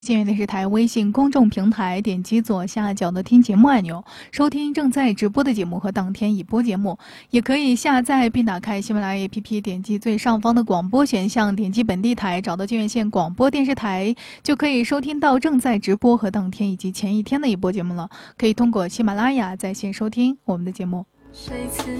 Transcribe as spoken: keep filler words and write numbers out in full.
新源电视台微信公众平台，点击左下角的听节目按钮，收听正在直播的节目和当天已播节目。也可以下载并打开喜马拉雅 A P P， 点击最上方的广播选项，点击本地台，找到金源县广播电视台，就可以收听到正在直播和当天以及前一天的一播节目了。可以通过喜马拉雅在线收听我们的节目。 谁赐